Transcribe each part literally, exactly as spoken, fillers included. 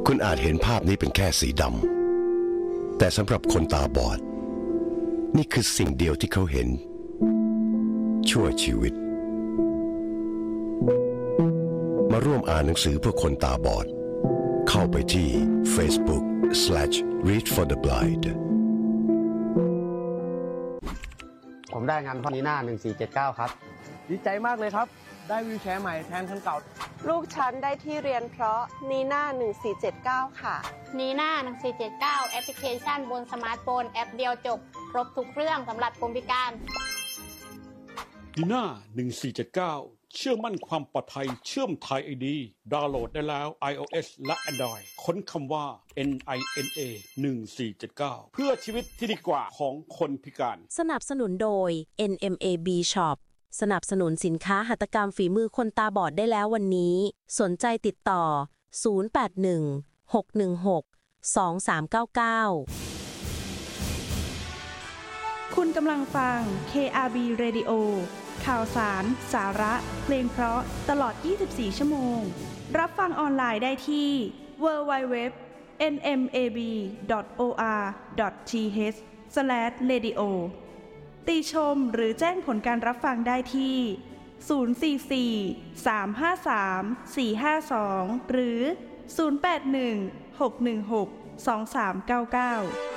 คุณอาจเห็นภาพนี้เป็นแค่สีดำแต่สำหรับคนตาบอดนี่คือสิ่งเดียวที่เขาเห็นชั่วชีวิตมาร่วมอ่านหนังสือเพื่อคนตาบอดเข้าไปที่ Facebook slash read for the blind ผมได้งานพอนีน่าหนึ่งสี่เจ็ดเก้าครับดีใจมากเลยครับได้วิวแชร์ใหม่แทนคันเก่าลูกฉันได้ที่เรียนเพราะนีน่าหนึ่งสี่เจ็ดเก้าค่ะนีน่าหนึ่งสี่เจ็ดเก้าแอปพลิเคชันบนสมาร์ทโฟนแอปเดียวจบครบทุกเรื่องสำหรับคนพิการนีน่าหนึ่งสี่เจ็ดเก้าเชื่อมั่นความปลอดภัยเชื่อมไทย ไอ ดี ดาวน์โหลดได้แล้ว iOS และ Android ค้นคำว่า เอ็น ไอ เอ็น เอ หนึ่งสี่เจ็ดเก้า เพื่อชีวิตที่ดีกว่าของคนพิการสนับสนุนโดย เอ็น เอ็ม เอ บี Shop สนับสนุนสินค้าหัตถกรรมฝีมือคนตาบอดได้แล้ววันนี้สนใจติดต่อศูนย์ แปด หนึ่ง หก หนึ่ง หก สอง สาม เก้า เก้าคุณกำลังฟัง เค อาร์ บี Radio ข่าวสาร สาระเพลงเพราะตลอดยี่สิบสี่ชั่วโมงรับฟังออนไลน์ได้ที่ ดับเบิลยู ดับเบิลยู ดับเบิลยู ดอท เอ็น เอ็ม เอ บี ดอท โอ อาร์ ดอท ที เอช สแลช เรดิโอ ติชมหรือแจ้งผลการรับฟังได้ที่ ศูนย์ สี่ สี่ สาม ห้า สาม สี่ ห้า สอง หรือ ศูนย์ แปด หนึ่ง หก หนึ่ง หก สอง สาม เก้า เก้า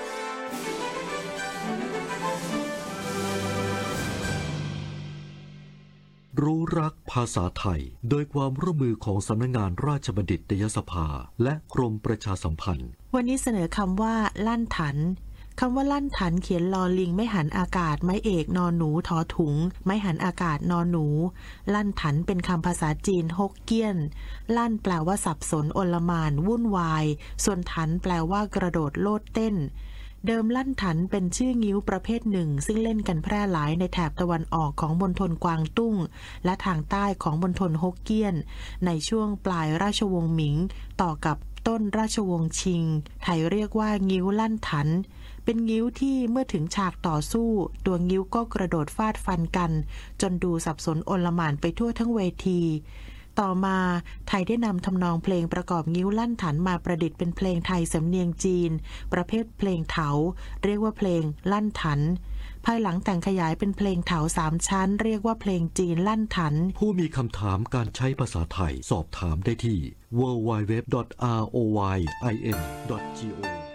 รู้รักภาษาไทยโดยความร่วมมือของสำนักงานราชบัณฑิตยสภาและกรมประชาสัมพันธ์วันนี้เสนอคำว่าลั่นถันคำว่าลั่นถันเขียนลอลิงไม่หันอากาศไม้เอกนอนหนูทอถุงไม้หันอากาศนอนหนูลั่นถันเป็นคำภาษาจีนฮกเกี้ยนลั่นแปลว่าสับสนโอลหม่านวุ่นวายส่วนถันแปลว่ากระโดดโลดเต้นเดิมลั่นถันเป็นชื่องิ้วประเภทหนึ่งซึ่งเล่นกันแพร่หลายในแถบตะวันออกของมณฑลกวางตุ้งและทางใต้ของมณฑลฮกเกี้ยนในช่วงปลายราชวงศ์หมิงต่อกับต้นราชวงศ์ชิงไทยเรียกว่างิ้วลั่นถันเป็นงิ้วที่เมื่อถึงฉากต่อสู้ตัวงิ้วก็กระโดดฟาดฟันกันจนดูสับสนโอลหม่านไปทั่วทั้งเวทีต่อมาไทยได้นำทำนองเพลงประกอบงิ้วลั่นถันมาประดิษฐ์เป็นเพลงไทยสำเนียงจีนประเภทเพลงเถาเรียกว่าเพลงลั่นถันภายหลังแต่งขยายเป็นเพลงเถาสามชั้นเรียกว่าเพลงจีนลั่นถันผู้มีคำถามการใช้ภาษาไทยสอบถามได้ที่ ดับเบิลยู ดับเบิลยู ดับเบิลยู ดอท อาร์ โอ วาย ไอ เอ็น ดอท จี โอ